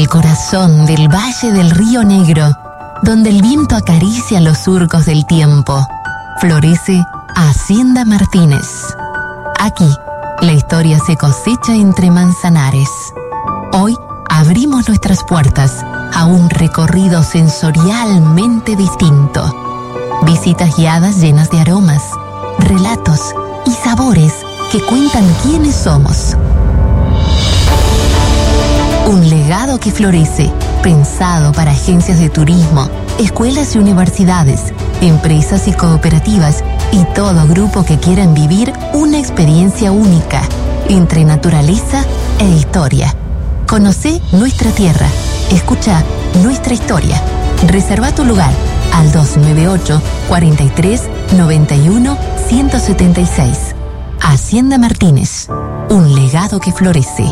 corazón del Valle del Río Negro, donde el viento acaricia los surcos del tiempo, florece Hacienda Martínez. Aquí, la historia se cosecha entre manzanares. Hoy abrimos nuestras puertas a un recorrido sensorialmente distinto. Visitas guiadas llenas de aromas, relatos y sabores que cuentan quiénes somos. Un legado que florece, pensado para agencias de turismo, escuelas y universidades, empresas y cooperativas y todo grupo que quieran vivir una experiencia única entre naturaleza e historia. Conocé nuestra tierra, escucha nuestra historia. Reserva tu lugar al 298 43 91 176. Hacienda Martínez, un legado que florece.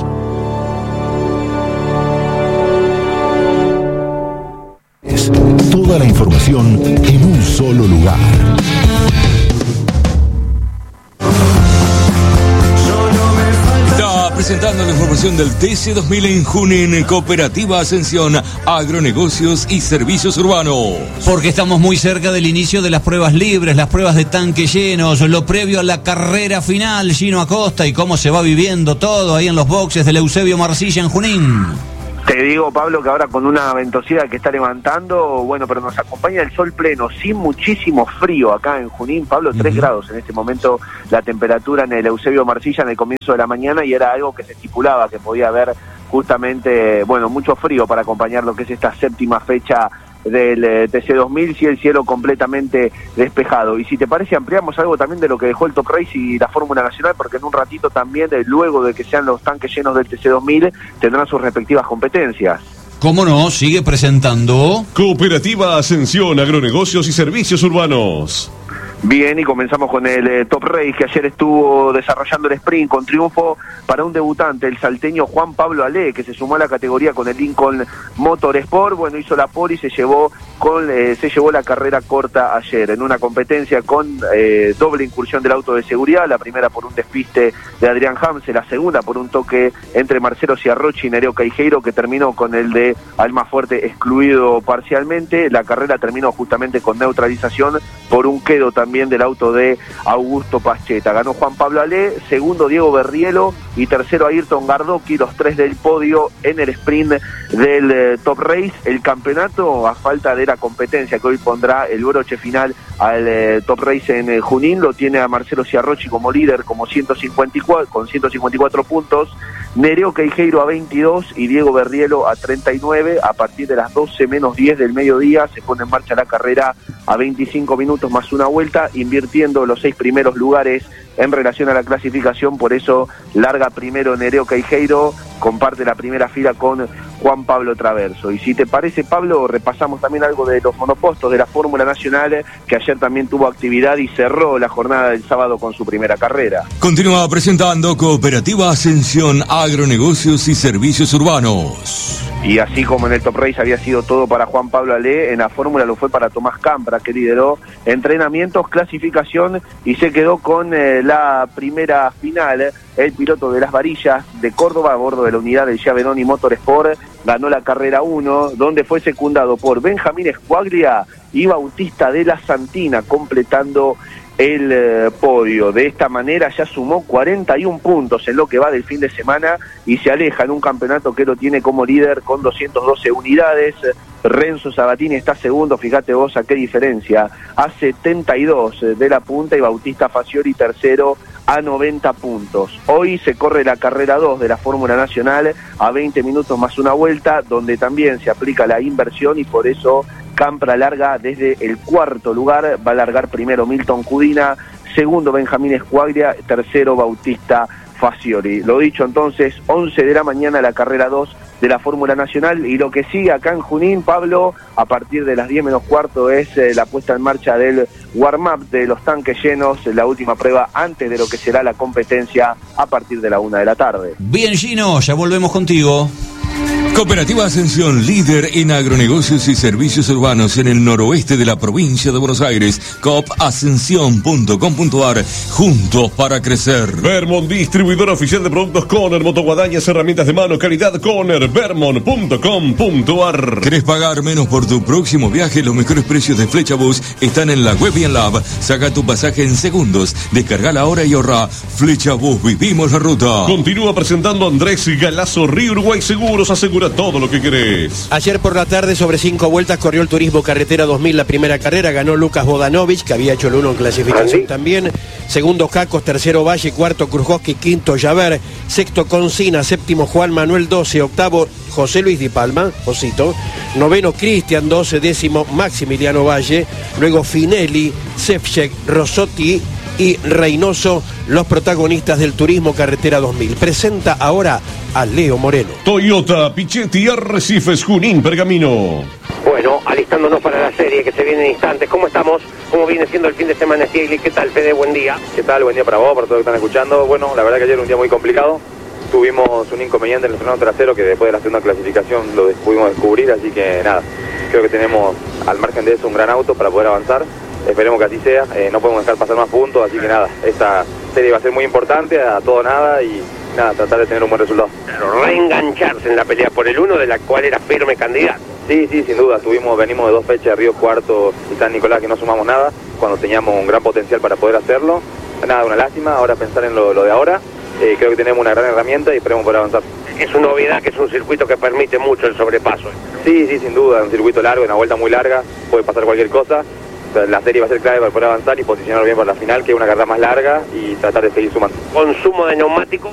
Toda la información en un solo lugar. Está presentando la información del TC2000 en Junín, Cooperativa Ascensión, Agronegocios y Servicios Urbanos. Porque estamos muy cerca del inicio de las pruebas libres, las pruebas de tanque llenos, lo previo a la carrera final, Gino Acosta, y cómo se va viviendo todo ahí en los boxes del Eusebio Marcilla en Junín. Te digo, Pablo, que ahora con una ventosidad que está levantando, bueno, pero nos acompaña el sol pleno, sin muchísimo frío acá en Junín. Pablo, 3 grados en este momento la temperatura en el Eusebio Marcilla en el comienzo de la mañana, y era algo que se estipulaba, que podía haber justamente, bueno, mucho frío para acompañar lo que es esta séptima fecha del TC2000, sí, el cielo completamente despejado. Y si te parece, ampliamos algo también de lo que dejó el Top Race y la Fórmula Nacional, porque en un ratito también, luego de que sean los tanques llenos del TC2000, tendrán sus respectivas competencias. ¿Cómo no? Sigue presentando Cooperativa Ascensión, Agronegocios y Servicios Urbanos. Bien, y comenzamos con el Top Race, que ayer estuvo desarrollando el sprint con triunfo para un debutante, el salteño Juan Pablo Ale, que se sumó a la categoría con el Lincoln Motorsport. Bueno, hizo la pole y se llevó la carrera corta ayer, en una competencia con doble incursión del auto de seguridad, la primera por un despiste de Adrián Hamse, la segunda por un toque entre Marcelo Ciarrochi y Nereo Caijeiro, que terminó con el de Almafuerte excluido parcialmente. La carrera terminó justamente con neutralización por un quedo también del auto de Augusto Pascheta. Ganó Juan Pablo Ale, segundo Diego Berrielo y tercero Ayrton Gardocchi, los 3 del podio en el sprint del Top Race. El campeonato, a falta de la competencia que hoy pondrá el broche final al Top Race en Junín, lo tiene a Marcelo Ciarrochi como líder con 154 puntos, Nereo Caijeiro a 22 y Diego Berrielo a 39. A partir de las 12 menos 10 del mediodía se pone en marcha la carrera a 25 minutos más una vuelta, invirtiendo los 6 primeros lugares en relación a la clasificación. Por eso larga primero Nereo Caijeiro, comparte la primera fila con Juan Pablo Traverso. Y si te parece, Pablo, repasamos también algo de los monopostos de la Fórmula Nacional, que ayer también tuvo actividad y cerró la jornada del sábado con su primera carrera. Continúa presentando Cooperativa Ascensión, Agronegocios y Servicios Urbanos. Y así como en el Top Race había sido todo para Juan Pablo Ale, en la Fórmula lo fue para Tomás Campra, que lideró entrenamientos, clasificación y se quedó con la primera final. El piloto de las varillas de Córdoba, a bordo de la unidad del Giavenoni Motorsport, ganó la carrera 1, donde fue secundado por Benjamín Escuaglia y Bautista de la Santina, completando el podio. De esta manera ya sumó 41 puntos en lo que va del fin de semana y se aleja en un campeonato que lo tiene como líder con 212 unidades. Renzo Sabatini está segundo, fíjate vos a qué diferencia, a 72 de la punta, y Bautista Facioli tercero a 90 puntos. Hoy se corre la carrera 2 de la Fórmula Nacional a 20 minutos más una vuelta, donde también se aplica la inversión, y por eso Campra larga desde el cuarto lugar. Va a largar primero Milton Cudina, segundo Benjamín Escuaglia, tercero Bautista Facioli. Lo dicho, entonces, 11 de la mañana la carrera 2 de la Fórmula Nacional, y lo que sigue acá en Junín, Pablo, a partir de las 10 menos cuarto es la puesta en marcha del warm-up de los tanques llenos, la última prueba antes de lo que será la competencia a partir de la 1 de la tarde. Bien, Gino, ya volvemos contigo. Cooperativa Ascensión, líder en agronegocios y servicios urbanos en el noroeste de la provincia de Buenos Aires. coopascension.com.ar, juntos para crecer. Vermont, distribuidor oficial de productos Conner, motoguadañas, herramientas de mano, calidad Conner, vermont.com.ar. ¿Querés pagar menos por tu próximo viaje? Los mejores precios de Flechabús están en la web y en la app. Saca tu pasaje en segundos. Descargala ahora y ahorra. Flechabús, vivimos la ruta. Continúa presentando Andrés Galazo, Río Uruguay Seguros, asegura todo lo que querés. Ayer por la tarde, sobre 5 vueltas, corrió el Turismo Carretera 2000, la primera carrera. Ganó Lucas Bodanovich, que había hecho el 1 en clasificación también. Segundo, Cacos. Tercero, Valle. Cuarto, Krujowski. Quinto, Javert. Sexto, Concina. Séptimo, Juan Manuel. 12. Octavo, José Luis Di Palma, Josito. Noveno, Cristian. 12. Décimo, Maximiliano Valle. Luego, Finelli, Sefcek, Rossotti y Reynoso, los protagonistas del Turismo Carretera 2000. Presenta ahora a Leo Moreno. Toyota, Pichetti, Arrecifes, Junín, Pergamino. Bueno, alistándonos para la serie que se viene en instantes. ¿Cómo estamos? ¿Cómo viene siendo el fin de semana, Stiglitz? ¿Qué tal, Fede? Buen día. ¿Qué tal? Buen día para vos, para todos los que están escuchando. Bueno, la verdad que ayer era un día muy complicado. Tuvimos un inconveniente en el freno trasero que después de la segunda clasificación lo pudimos descubrir, así que nada, creo que tenemos al margen de eso un gran auto para poder avanzar. Esperemos que así sea, no podemos dejar pasar más puntos, así que nada, esta serie va a ser muy importante, a todo nada y nada, tratar de tener un buen resultado. Claro, reengancharse en la pelea por el 1, de la cual era firme candidato. Sí, sin duda, venimos de 2 fechas de Río Cuarto y San Nicolás que no sumamos nada, cuando teníamos un gran potencial para poder hacerlo. Nada, una lástima, ahora pensar en lo de ahora, creo que tenemos una gran herramienta y esperemos poder avanzar. Es una novedad que es un circuito que permite mucho el sobrepaso. Sí, sin duda, un circuito largo, una vuelta muy larga, puede pasar cualquier cosa. La serie va a ser clave para poder avanzar y posicionar bien para la final, que es una carrera más larga, y tratar de seguir sumando. ¿Consumo de neumático?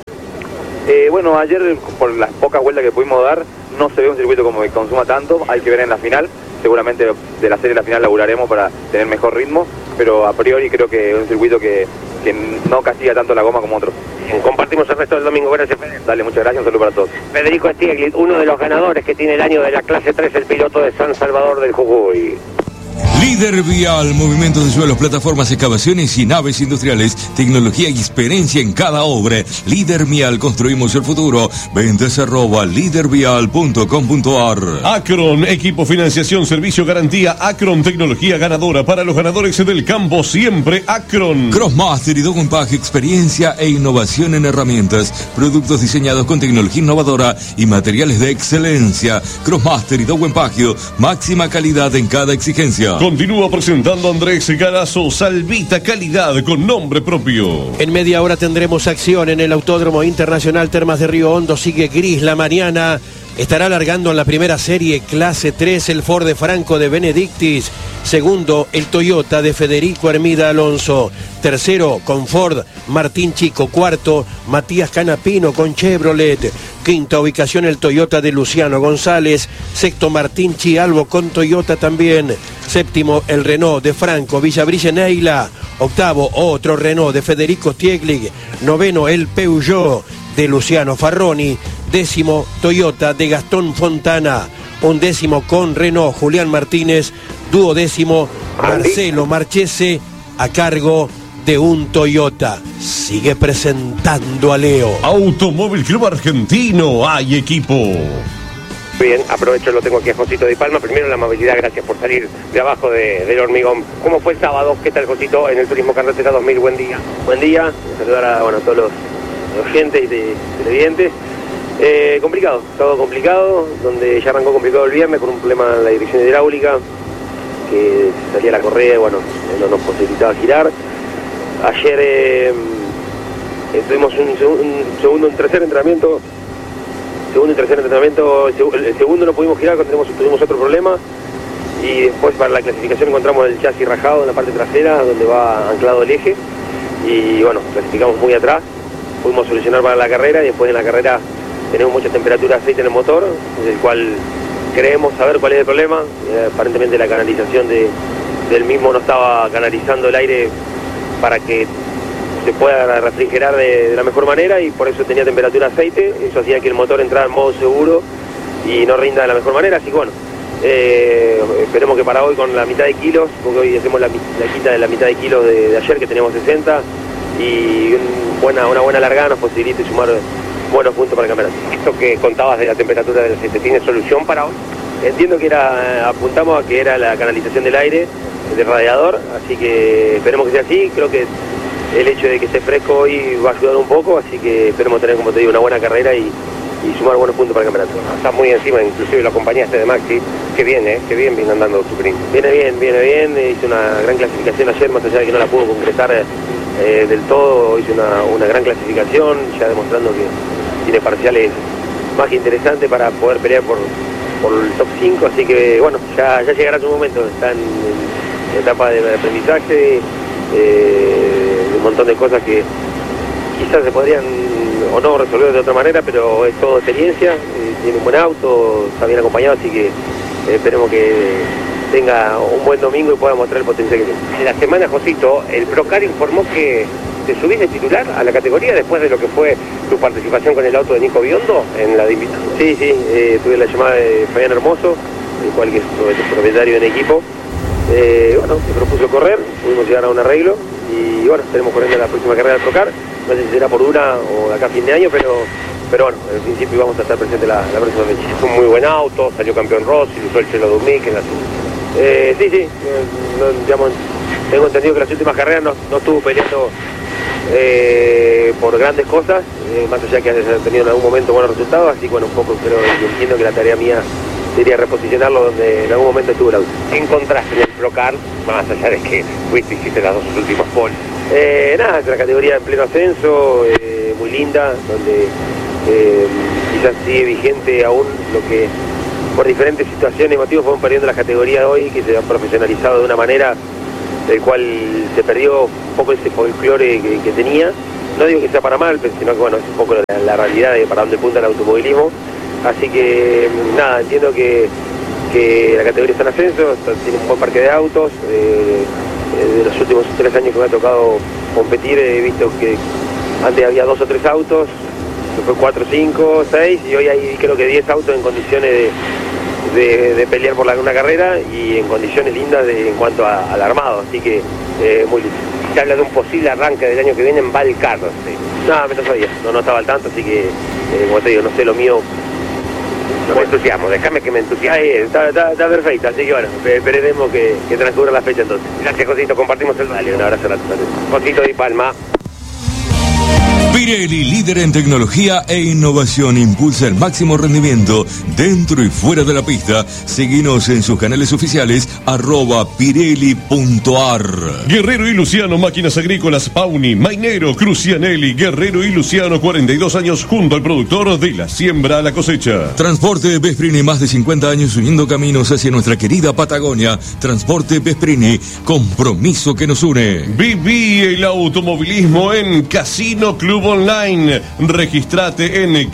Bueno, ayer por las pocas vueltas que pudimos dar, no se ve un circuito como que consuma tanto, hay que ver en la final, seguramente de la serie a la final laburaremos para tener mejor ritmo, pero a priori creo que es un circuito que no castiga tanto la goma como otros. Compartimos el resto del domingo, gracias, Fede. Dale, muchas gracias, un saludo para todos. Federico Stiglitz, uno de los ganadores que tiene el año de la clase 3, el piloto de San Salvador del Jujuy. Líder Vial, movimiento de suelos, plataformas, excavaciones y naves industriales, tecnología y experiencia en cada obra. Líder Vial, construimos el futuro. Ventas @lidervial.com.ar. Acron, equipo, financiación, servicio, garantía. Acron, tecnología ganadora para los ganadores del campo, siempre Acron. Crossmaster y Dowen Pag, experiencia e innovación en herramientas, productos diseñados con tecnología innovadora y materiales de excelencia. Crossmaster y Dowen Pagio, máxima calidad en cada exigencia. Continúa presentando Andrés Galazo, Salvita, calidad con nombre propio. En media hora tendremos acción en el Autódromo Internacional Termas de Río Hondo. Sigue gris la mañana. Estará largando en la primera serie clase 3 el Ford de Franco de Benedictis. Segundo, el Toyota de Federico Hermida Alonso. Tercero, con Ford, Martín Chico. Cuarto, Matías Canapino con Chevrolet. Quinta ubicación, el Toyota de Luciano González. Sexto, Martín Chialbo con Toyota también. Séptimo, el Renault de Franco Villabrille Neila. Octavo, otro Renault de Federico Stieglig. Noveno, el Peugeot de Luciano Farroni. Décimo, Toyota de Gastón Fontana. Undécimo, con Renault, Julián Martínez. Duodécimo, Marcelo Marchese, a cargo de un Toyota. Sigue presentando a Leo. Automóvil Club Argentino, hay equipo. Bien, aprovecho, lo tengo aquí a Josito Di Palma. Primero, la amabilidad, gracias por salir de abajo del hormigón. ¿Cómo fue el sábado? ¿Qué tal, Josito, en el Turismo Carretera 2000? Buen día. Buen día, saludar a todos los oyentes y televidentes. Complicado, todo complicado, donde ya arrancó complicado el viernes con un problema en la dirección hidráulica, que salía la correa y no nos posibilitaba girar. Ayer tuvimos un segundo y tercer entrenamiento. El segundo no pudimos girar, tuvimos otro problema, y después para la clasificación encontramos el chasis rajado en la parte trasera donde va anclado el eje, y clasificamos muy atrás. Pudimos solucionar para la carrera, y después en la carrera tenemos mucha temperatura de aceite en el motor, del cual creemos saber cuál es el problema. Aparentemente la canalización del mismo no estaba canalizando el aire para que se pueda refrigerar de la mejor manera, y por eso tenía temperatura de aceite. Eso hacía que el motor entrara en modo seguro y no rinda de la mejor manera. Así que esperemos que para hoy, con la mitad de kilos, porque hoy hacemos la quita de la mitad de kilos de ayer, que teníamos 60, y una buena largada nos posibilite sumar buenos puntos para el campeonato. Esto que contabas de la temperatura del aceite, ¿tiene solución para hoy? Entiendo que apuntamos a que era la canalización del aire, del radiador, así que esperemos que sea así. Creo que el hecho de que esté fresco hoy va a ayudar un poco, así que esperemos tener, como te digo, una buena carrera y sumar buenos puntos para el campeonato. Está muy encima, inclusive lo acompañaste de Maxi. Qué bien viene andando tu sprint. Viene bien, hizo una gran clasificación ayer, más allá de que no la pudo concretar del todo, hizo una gran clasificación, ya demostrando que tiene parciales más que interesantes para poder pelear por el top 5, así que bueno, ya llegará su momento. Está en etapa de aprendizaje, un montón de cosas que quizás se podrían o no resolver de otra manera, pero es todo experiencia, tiene un buen auto, está bien acompañado, así que esperemos que tenga un buen domingo y pueda mostrar el potencial que tiene. En la semana, Josito, el Procar informó que te subís de titular a la categoría después de lo que fue tu participación con el auto de Nico Biondo en la de invitados. Sí, tuve la llamada de Fabián Hermoso, el cual que es propietario en equipo. Bueno, me propuso correr, pudimos llegar a un arreglo y bueno, estaremos corriendo la próxima carrera del Procar. No sé si será por Dura o de acá a fin de año, pero bueno, en principio vamos a estar presentes la próxima fecha. Es un muy buen auto, salió campeón Rossi, usó el Chelo Dumí, que es así. Sí, digamos, tengo entendido que las últimas carreras no estuvo peleando por grandes cosas, más allá que haya tenido en algún momento buenos resultados, así que bueno, un poco entiendo que la tarea mía sería reposicionarlo donde en algún momento estuvo el auto. ¿Qué encontraste en el Procar, más allá de que hiciste las dos últimas poles? Nada, es una categoría en pleno ascenso, muy linda, donde quizás sigue vigente aún lo que por diferentes situaciones y motivos fueron perdiendo las categorías hoy, que se han profesionalizado de una manera del cual se perdió un poco ese folclore que tenía. No digo que sea para mal, sino que bueno, es un poco la realidad de para dónde punta el automovilismo. Así que nada, entiendo que la categoría está en ascenso, tiene un buen parque de autos. De los últimos 3 años que me ha tocado competir, he visto que antes había 2 o 3 autos, después 4, 5, 6 y hoy hay creo que 10 autos en condiciones de pelear por una carrera y en condiciones lindas en cuanto al armado, así que muy lindo. Se habla de un posible arranque del año que viene en Valcar. No, me lo sabía, no estaba al tanto, así que como te digo, no sé lo mío. No me entusiasmo, déjame que me entusiasme. Está perfecto, así que bueno, esperemos que transcurra la fecha entonces. Gracias, Josito, compartimos el vale. Un abrazo a la Josito Di Palma. Pirelli, líder en tecnología e innovación, impulsa el máximo rendimiento dentro y fuera de la pista. Seguinos en sus canales oficiales @pirelli.ar. Guerrero y Luciano, máquinas agrícolas, Pauni, Mainero, Crucianelli, Guerrero y Luciano, 42 años junto al productor de la siembra a la cosecha. Transporte Vesprini, más de 50 años uniendo caminos hacia nuestra querida Patagonia. Transporte Vesprini, compromiso que nos une. Viví el automovilismo en Casino Club Online. Registrate en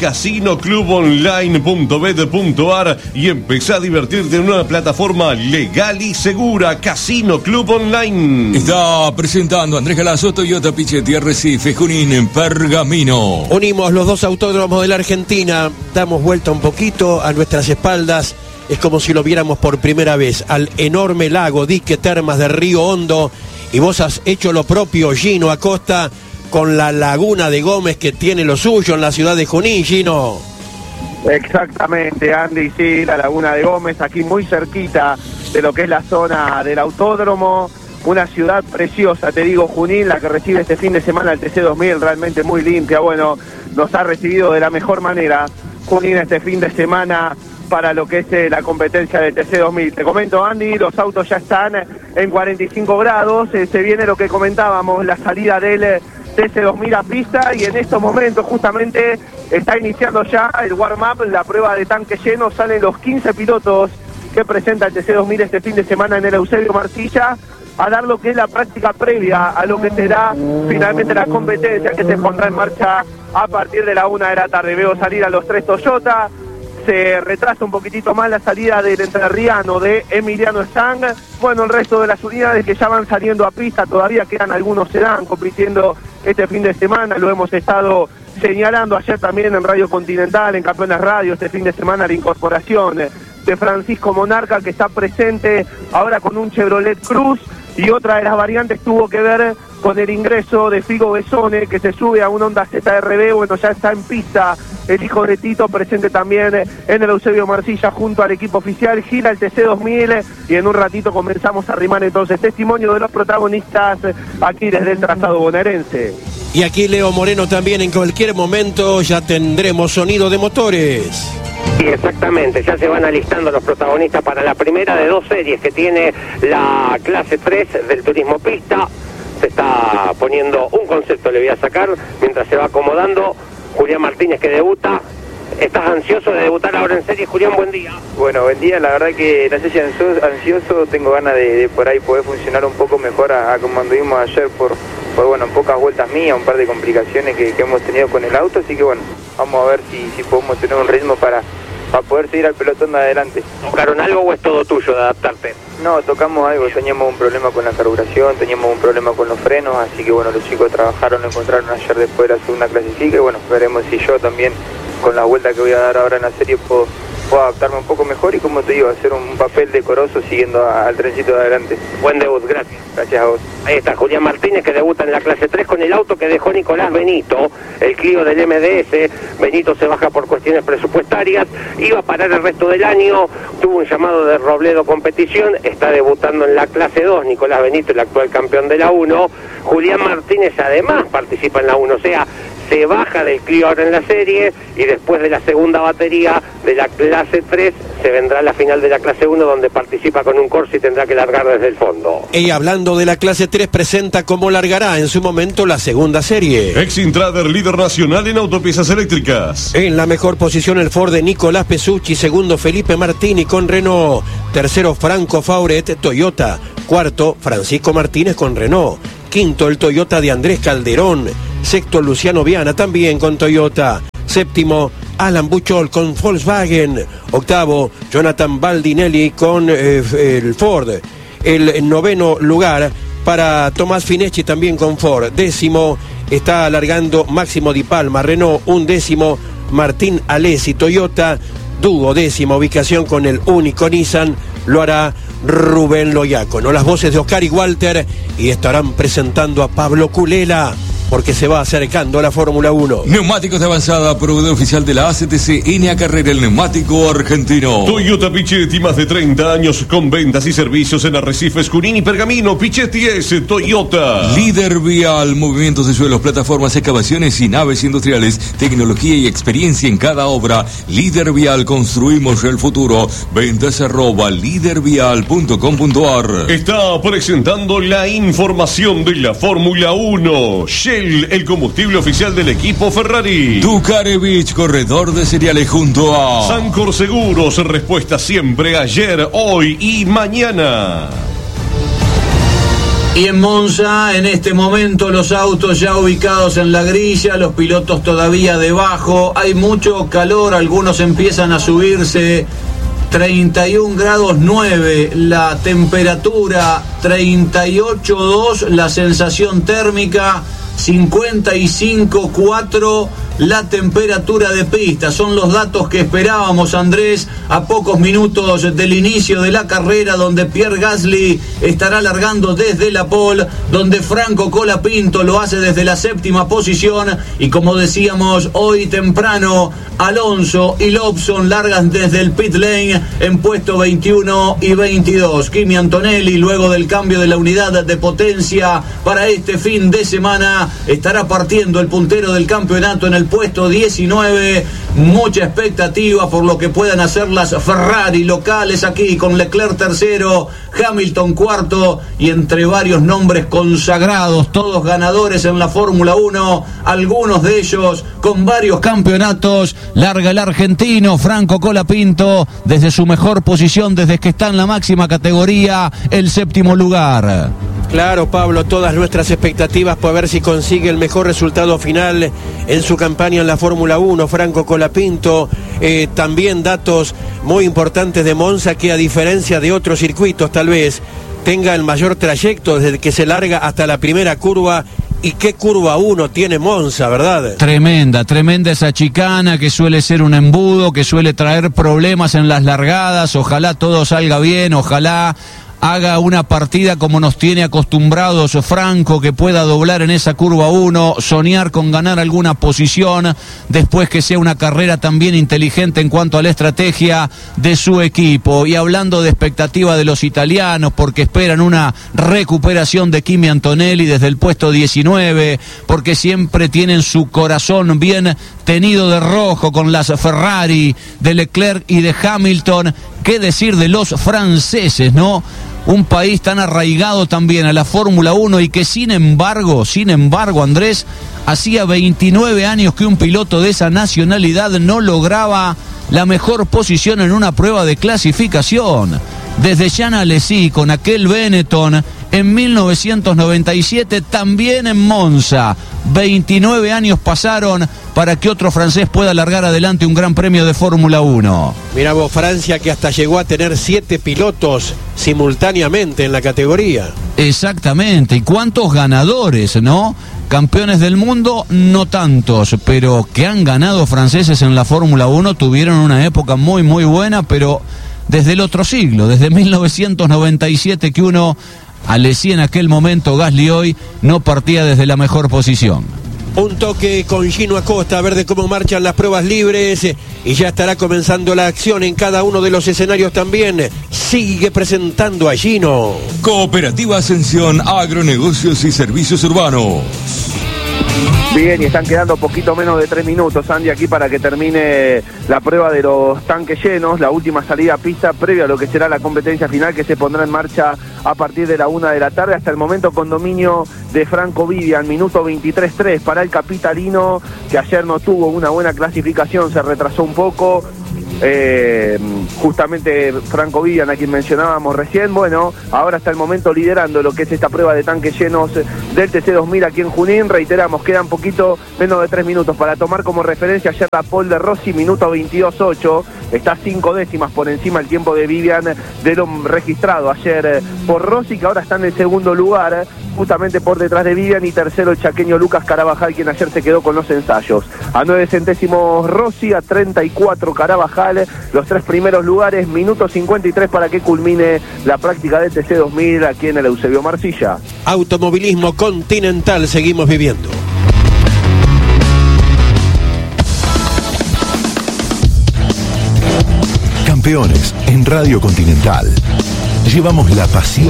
casinoclubonline.bet.ar y empezá a divertirte en una plataforma legal y segura. Casino Club Online. Está presentando Andrés Galazo, Toyota Pichetti, Arrecife, Junín, en Pergamino. Unimos los 2 autódromos de la Argentina, damos vuelta un poquito a nuestras espaldas. Es como si lo viéramos por primera vez al enorme lago, dique, termas de Río Hondo. Y vos has hecho lo propio, Gino Acosta, con la laguna de Gómez, que tiene lo suyo en la ciudad de Junín, Gino. Exactamente, Andy, sí, la laguna de Gómez, aquí muy cerquita de lo que es la zona del autódromo. Una ciudad preciosa, te digo, Junín, la que recibe este fin de semana el TC2000, realmente muy limpia. Bueno, nos ha recibido de la mejor manera Junín este fin de semana para lo que es la competencia del TC2000. Te comento, Andy, los autos ya están en 45 grados, se viene lo que comentábamos, la salida del TC2000 a pista, y en estos momentos justamente está iniciando ya el warm-up, la prueba de tanque lleno. Salen los 15 pilotos que presenta el TC2000 este fin de semana en el Eusebio Marcilla a dar lo que es la práctica previa a lo que será finalmente la competencia, que se pondrá en marcha a partir de la 1 de la tarde. Veo salir a los 3 Toyota, se retrasa un poquitito más la salida del entrerriano de Emiliano Stang. Bueno, el resto de las unidades que ya van saliendo a pista, todavía quedan algunos sedán compitiendo este fin de semana, lo hemos estado señalando ayer también en Radio Continental, en Campeones Radio, este fin de semana la incorporación de Francisco Monarca, que está presente ahora con un Chevrolet Cruz. y otra de las variantes tuvo que ver con el ingreso de Figo Besone, que se sube a un Honda ZRB. Bueno, ya está en pista el hijo de Tito, presente también en el Eusebio Marcilla junto al equipo oficial. Gira el TC2000 y en un ratito comenzamos a arrimar entonces testimonio de los protagonistas aquí desde el trazado bonaerense. Y aquí Leo Moreno también, en cualquier momento ya tendremos sonido de motores. Sí, exactamente, ya se van alistando los protagonistas para la primera de 2 series que tiene la clase 3 del turismo pista. Se está poniendo un concepto, le voy a sacar, mientras se va acomodando. Julián Martínez, que debuta. ¿Estás ansioso de debutar ahora en serie, Julián? Buen día. Bueno, buen día, la verdad que no sé si ansioso, tengo ganas de por ahí poder funcionar un poco mejor a como anduvimos ayer por bueno, en pocas vueltas mías, un par de complicaciones que hemos tenido con el auto, así que bueno, vamos a ver si podemos tener un ritmo para poder seguir al pelotón de adelante. ¿Tocaron algo o es todo tuyo de adaptarte? No, tocamos algo, teníamos un problema con la carburación, teníamos un problema con los frenos, así que bueno, los chicos trabajaron, lo encontraron ayer después de la segunda clasifica, y bueno, veremos si yo también, con la vuelta que voy a dar ahora en la serie, puedo adaptarme un poco mejor y, como te digo, hacer un papel decoroso siguiendo al trencito de adelante. Buen debut, gracias. Gracias a vos. Ahí está Julián Martínez, que debuta en la clase 3 con el auto que dejó Nicolás Benito, el Clio del MDS. Benito se baja por cuestiones presupuestarias, iba a parar el resto del año, tuvo un llamado de Robledo Competición, está debutando en la clase 2, Nicolás Benito, el actual campeón de la 1. Julián Martínez además participa en la 1, o sea, se baja del Clio ahora en la serie, y después de la segunda batería de la clase 3 se vendrá la final de la clase 1, donde participa con un Corsa y tendrá que largar desde el fondo. Y hablando de la clase 3, presenta cómo largará en su momento la segunda serie. Exintrader, líder nacional en autopiezas eléctricas. En la mejor posición el Ford de Nicolás Pesucci, segundo Felipe Martini con Renault, tercero Franco Fauret, Toyota, cuarto Francisco Martínez con Renault, quinto el Toyota de Andrés Calderón, sexto Luciano Viana también con Toyota, séptimo Alan Buchol con Volkswagen, octavo Jonathan Baldinelli con el Ford, el noveno lugar para Tomás Fineschi también con Ford, décimo está alargando Máximo Di Palma, Renault, undécimo Martín Alessi, Toyota, duodécima ubicación con el único Nissan lo hará Rubén Loyacono. Las voces de Oscar y Walter, y estarán presentando a Pablo Culela, porque se va acercando a la Fórmula 1. Neumáticos de avanzada, proveedor oficial de la ACTC NA Carrera, el neumático argentino. Toyota Pichetti, más de 30 años con ventas y servicios en Arrecifes, Junín y Pergamino. Pichetti es Toyota. Líder vial, movimientos de suelos, plataformas, excavaciones y naves industriales, tecnología y experiencia en cada obra. Líder vial, construimos el futuro. Ventas @lidervial.com.ar. Está presentando la información de la Fórmula 1. El combustible oficial del equipo Ferrari. Ducarevich, corredor de cereales junto a Sancor Seguros, respuesta siempre, ayer, hoy y mañana. Y en Monza, en este momento, los autos ya ubicados en la grilla, los pilotos todavía debajo, hay mucho calor, algunos empiezan a subirse. 31 grados 9 la temperatura, 38,2 la sensación térmica, 55,4 la temperatura de pista. Son los datos que esperábamos, Andrés, a pocos minutos del inicio de la carrera, donde Pierre Gasly estará largando desde la pole, donde Franco Colapinto lo hace desde la séptima posición, y como decíamos hoy temprano, Alonso y Lobson largan desde el pit lane en puesto 21 y 22. Kimi Antonelli, luego del cambio de la unidad de potencia para este fin de semana, estará partiendo el puntero del campeonato en el puesto 19. Mucha expectativa por lo que puedan hacer las Ferrari locales aquí, con Leclerc tercero, Hamilton cuarto, y entre varios nombres consagrados, todos ganadores en la Fórmula 1, algunos de ellos con varios campeonatos. Larga el argentino Franco Colapinto desde su mejor posición, desde que está en la máxima categoría, el séptimo lugar. Claro, Pablo, todas nuestras expectativas por ver si consigue el mejor resultado final en su campaña en la Fórmula 1, Franco Colapinto. También datos muy importantes de Monza, que a diferencia de otros circuitos tal vez tenga el mayor trayecto desde que se larga hasta la primera curva. ¿Y qué curva 1 tiene Monza, verdad? Tremenda esa chicana, que suele ser un embudo, que suele traer problemas en las largadas. Ojalá todo salga bien, ojalá haga una partida como nos tiene acostumbrados Franco, que pueda doblar en esa curva 1, soñar con ganar alguna posición, después que sea una carrera también inteligente en cuanto a la estrategia de su equipo. Y hablando de expectativa de los italianos, porque esperan una recuperación de Kimi Antonelli desde el puesto 19, porque siempre tienen su corazón bien tenido de rojo con las Ferrari de Leclerc y de Hamilton. ¿Qué decir de los franceses, no? Un país tan arraigado también a la Fórmula 1 y que sin embargo, Andrés, hacía 29 años que un piloto de esa nacionalidad no lograba la mejor posición en una prueba de clasificación. Desde Jean Alesi con aquel Benetton en 1997, también en Monza. 29 años pasaron para que otro francés pueda largar adelante un gran premio de Fórmula 1. Mirá vos, Francia, que hasta llegó a tener 7 pilotos simultáneamente en la categoría. Exactamente, y cuántos ganadores, ¿no? Campeones del mundo, no tantos, pero que han ganado franceses en la Fórmula 1, tuvieron una época muy muy buena, pero desde el otro siglo, desde 1997 que uno, Alesi en aquel momento, Gasly hoy, no partía desde la mejor posición. Un toque con Gino Acosta, a ver de cómo marchan las pruebas libres, y ya estará comenzando la acción en cada uno de los escenarios también. Sigue presentando a Gino. Cooperativa Ascensión, agronegocios y servicios urbanos. Bien, y están quedando poquito menos de 3 minutos, Andy, aquí para que termine la prueba de los tanques llenos, la última salida a pista previa a lo que será la competencia final, que se pondrá en marcha a partir de la 1 de la tarde. Hasta el momento con dominio de Franco Vivian, minuto 23.3 para el capitalino, que ayer no tuvo una buena clasificación, se retrasó un poco. Justamente Franco Vivian, a quien mencionábamos recién, bueno, ahora está el momento liderando lo que es esta prueba de tanques llenos del TC2000 aquí en Junín. Reiteramos, quedan poquito menos de 3 minutos para tomar como referencia ayer la pole de Rossi, minuto 22.8, está 5 décimas por encima el tiempo de Vivian de lo registrado ayer por Rossi, que ahora está en el segundo lugar, justamente por detrás de Vivian, y tercero el chaqueño Lucas Carabajal, quien ayer se quedó con los ensayos. A 9 centésimos Rossi, a 34 Carabajal, los 3 primeros lugares, minuto 53 para que culmine la práctica del TC2000 aquí en el Eusebio Marcilla. Automovilismo continental seguimos viviendo. Campeones en Radio Continental. Llevamos la pasión